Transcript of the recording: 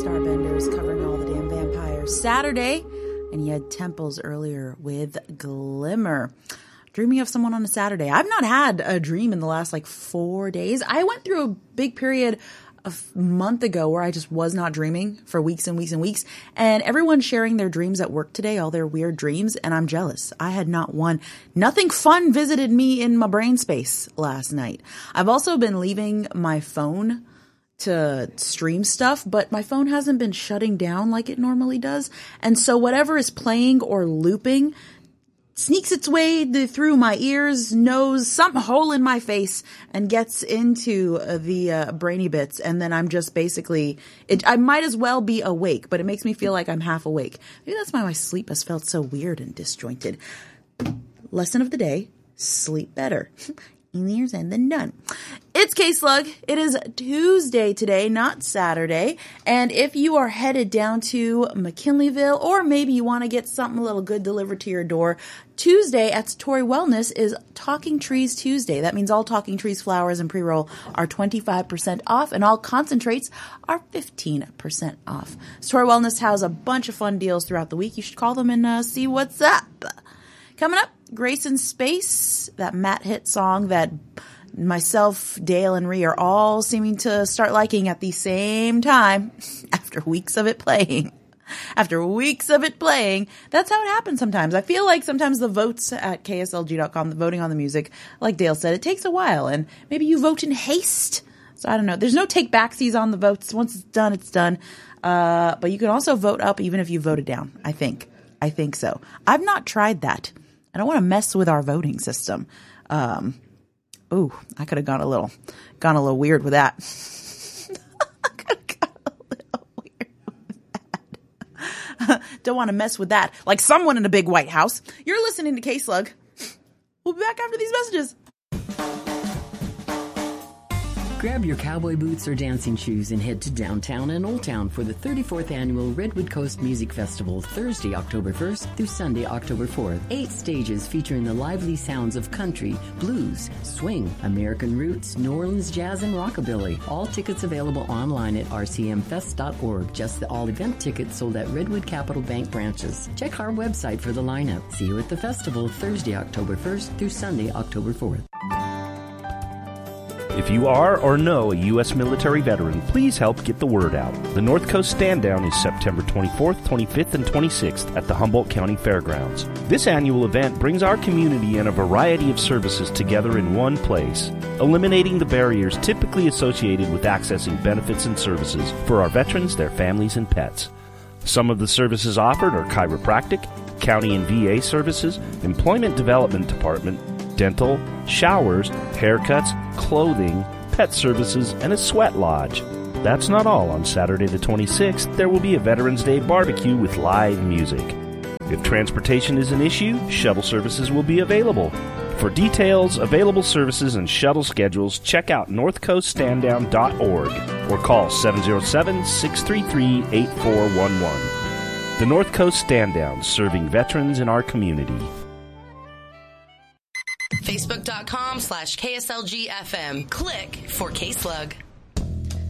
Starbenders covering all the damn vampires Saturday, and you had Temples earlier with Glimmer. Dreaming of someone on a Saturday. I've not had a dream in the last 4 days. I went through a big period a month ago where I just was not dreaming for weeks and weeks and weeks, and everyone's sharing their dreams at work today, all their weird dreams, and I'm jealous. I had not one. Nothing fun visited me in my brain space last night. I've also been leaving my phone to stream stuff, but my phone hasn't been shutting down like it normally does, and so whatever is playing or looping sneaks its way through my ears, nose, some hole in my face, and gets into the brainy bits. And then I'm just basically, I might as well be awake, but it makes me feel like I'm half awake. Maybe that's why my sleep has felt so weird and disjointed. Lesson of the day, sleep better. Easier said than done. It's K-Slug. It is Tuesday today, not Saturday. And if you are headed down to McKinleyville, or maybe you want to get something a little good delivered to your door, Tuesday at Satori Wellness is Talking Trees Tuesday. That means all Talking Trees flowers and pre-roll are 25% off, and all concentrates are 15% off. Satori Wellness has a bunch of fun deals throughout the week. You should call them and see what's up. Coming up, Grace in Space, that Matt hit song that myself, Dale, and Ree are all seeming to start liking at the same time after weeks of it playing. After weeks of it playing, that's how it happens sometimes. I feel like sometimes the votes at KSLG.com, the voting on the music, like Dale said, it takes a while, and maybe you vote in haste. So I don't know. There's no take backsies on the votes. Once it's done, it's done. But you can also vote up even if you voted down, I think. I think so. I've not tried that. I don't want to mess with our voting system. I could have gone a little weird with that. Don't want to mess with that. Like someone in a big White House. You're listening to K-Slug. We'll be back after these messages. Grab your cowboy boots or dancing shoes and head to downtown and Old Town for the 34th Annual Redwood Coast Music Festival, Thursday, October 1st through Sunday, October 4th. 8 stages featuring the lively sounds of country, blues, swing, American roots, New Orleans jazz, and rockabilly. All tickets available online at rcmfest.org. Just the all-event tickets sold at Redwood Capital Bank branches. Check our website for the lineup. See you at the festival, Thursday, October 1st through Sunday, October 4th. If you are or know a U.S. military veteran, please help get the word out. The North Coast Stand Down is September 24th, 25th, and 26th at the Humboldt County Fairgrounds. This annual event brings our community and a variety of services together in one place, eliminating the barriers typically associated with accessing benefits and services for our veterans, their families, and pets. Some of the services offered are chiropractic, county and VA services, employment development department, dental, showers, haircuts, clothing, pet services, and a sweat lodge. That's not all. On Saturday the 26th, there will be a Veterans Day barbecue with live music. If transportation is an issue, shuttle services will be available. For details, available services, and shuttle schedules, check out northcoaststanddown.org or call 707-633-8411. The North Coast Stand Down, serving veterans in our community. Facebook.com/KSLGFM. Click for K-Slug.